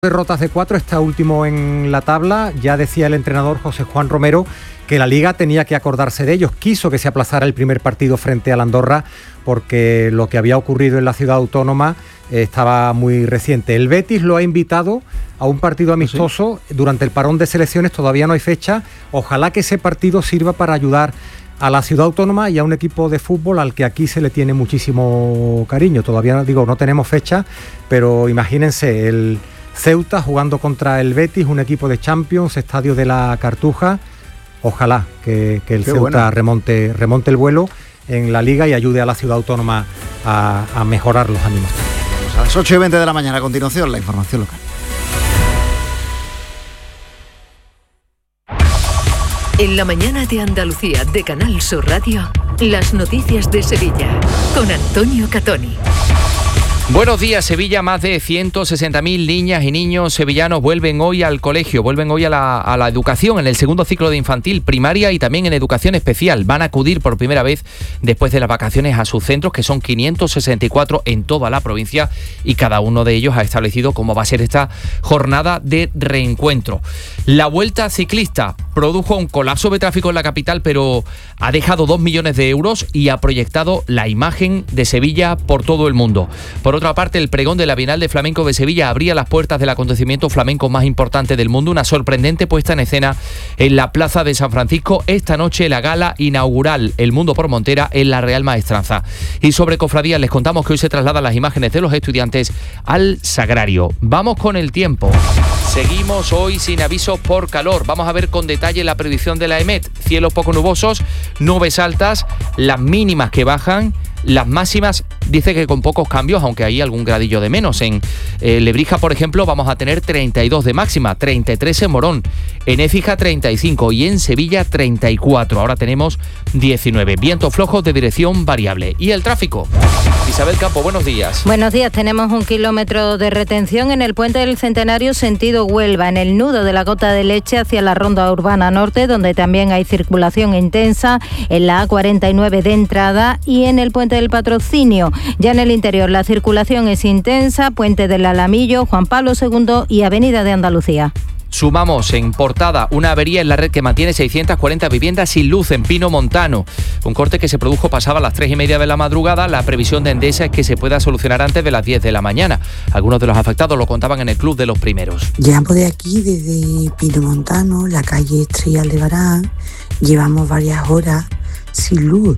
Derrotas de 4, está último en la tabla. Ya decía el entrenador José Juan Romero que la Liga tenía que acordarse de ellos. Quiso que se aplazara el primer partido frente al Andorra porque lo que había ocurrido en la ciudad autónoma estaba muy reciente. El Betis lo ha invitado a un partido amistoso durante el parón de selecciones. Todavía no hay fecha. Ojalá que ese partido sirva para ayudar a la ciudad autónoma y a un equipo de fútbol al que aquí se le tiene muchísimo cariño. Todavía no tenemos fecha, pero imagínense el Ceuta jugando contra el Betis, un equipo de Champions, estadio de la Cartuja. Ojalá que el Ceuta remonte el vuelo en la Liga y ayude a la ciudad autónoma a mejorar los ánimos. Pues a las 8:20 de la mañana, a continuación, la información local. En la mañana de Andalucía de Canal Sur Radio, las noticias de Sevilla, con Antonio Catoni. Buenos días, Sevilla. Más de 160.000 niñas y niños sevillanos vuelven hoy al colegio, vuelven hoy a la educación en el segundo ciclo de infantil, primaria y también en educación especial. Van a acudir por primera vez después de las vacaciones a sus centros, que son 564 en toda la provincia, y cada uno de ellos ha establecido cómo va a ser esta jornada de reencuentro. La Vuelta Ciclista produjo un colapso de tráfico en la capital, pero ha dejado 2 millones de euros y ha proyectado la imagen de Sevilla por todo el mundo. Por otra parte, el pregón de la Bienal de Flamenco de Sevilla abría las puertas del acontecimiento flamenco más importante del mundo, una sorprendente puesta en escena en la Plaza de San Francisco. Esta noche la gala inaugural El Mundo por Montera en la Real Maestranza. Y sobre cofradías les contamos que hoy se trasladan las imágenes de los estudiantes al Sagrario. Vamos con el tiempo. Seguimos hoy sin aviso por calor. Vamos a ver con detalle la predicción de la EMET. Cielos poco nubosos, nubes altas, las mínimas que bajan. Las máximas dice que con pocos cambios, aunque hay algún gradillo de menos. En Lebrija, por ejemplo, vamos a tener 32 de máxima, 33 en Morón, en Écija 35 y en Sevilla 34. Ahora tenemos 19. Vientos flojos de dirección variable. ¿Y el tráfico? Isabel Campo, buenos días. Buenos días. Tenemos 1 kilómetro de retención en el Puente del Centenario sentido Huelva, en el nudo de la Gota de Leche hacia la Ronda Urbana Norte, donde también hay circulación intensa, en la A49 de entrada y en el Puente del Patrocinio. Ya en el interior la circulación es intensa, Puente del Alamillo, Juan Pablo II y Avenida de Andalucía. Sumamos en portada una avería en la red que mantiene 640 viviendas sin luz en Pino Montano. Un corte que se produjo pasaba a las 3:30 de la madrugada. La previsión de Endesa es que se pueda solucionar antes de las 10 de la mañana. Algunos de los afectados lo contaban en el Club de los Primeros. Llegamos de aquí, desde Pino Montano, la calle Estrella Aldebarán. Llevamos varias horas sin luz.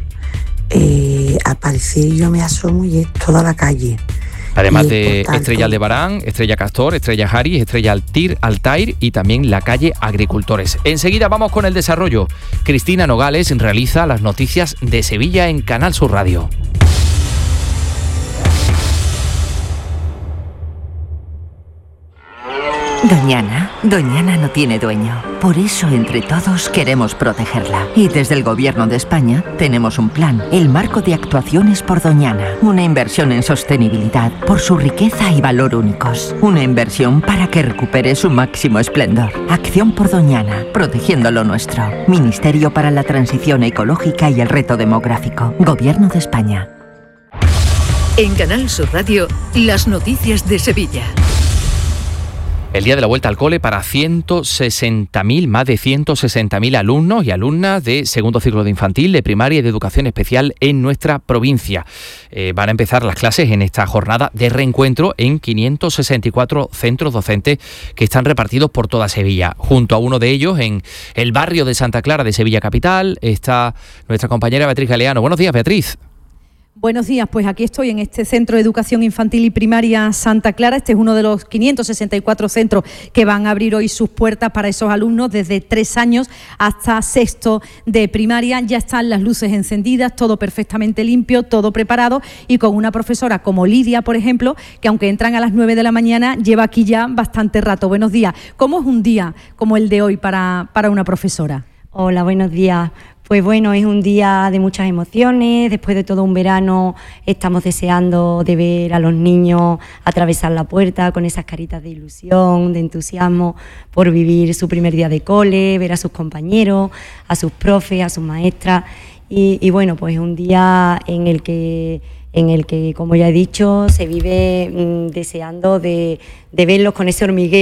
Al parecer yo me asomo y es toda la calle. Además de Estrella Aldebarán, Estrella Castor, Estrella Jaris, Estrella Altair y también la calle Agricultores. Enseguida vamos con el desarrollo. Cristina Nogales realiza las noticias de Sevilla en Canal Sur Radio. Doñana no tiene dueño. Por eso, entre todos, queremos protegerla. Y desde el Gobierno de España tenemos un plan, el Marco de Actuaciones por Doñana. Una inversión en sostenibilidad por su riqueza y valor únicos. Una inversión para que recupere su máximo esplendor. Acción por Doñana, protegiendo lo nuestro. Ministerio para la Transición Ecológica y el Reto Demográfico. Gobierno de España. En Canal Sur Radio, las noticias de Sevilla. El día de la vuelta al cole para 160.000, más de 160.000 alumnos y alumnas de segundo ciclo de infantil, de primaria y de educación especial en nuestra provincia. Van a empezar las clases en esta jornada de reencuentro en 564 centros docentes que están repartidos por toda Sevilla. Junto a uno de ellos, en el barrio de Santa Clara de Sevilla Capital, está nuestra compañera Beatriz Galeano. Buenos días, Beatriz. Buenos días, pues aquí estoy en este Centro de Educación Infantil y Primaria Santa Clara. Este es uno de los 564 centros que van a abrir hoy sus puertas para esos alumnos desde 3 años hasta sexto de primaria. Ya están las luces encendidas, todo perfectamente limpio, todo preparado y con una profesora como Lidia, por ejemplo, que aunque entran a las 9 de la mañana, lleva aquí ya bastante rato. Buenos días. ¿Cómo es un día como el de hoy para una profesora? Hola, buenos días. Pues bueno, es un día de muchas emociones. Después de todo un verano estamos deseando de ver a los niños atravesar la puerta con esas caritas de ilusión, de entusiasmo por vivir su primer día de cole, ver a sus compañeros, a sus profes, a sus maestras. Y bueno, pues es un día en el que en el que, como ya he dicho, se vive deseando de verlos con ese hormigueo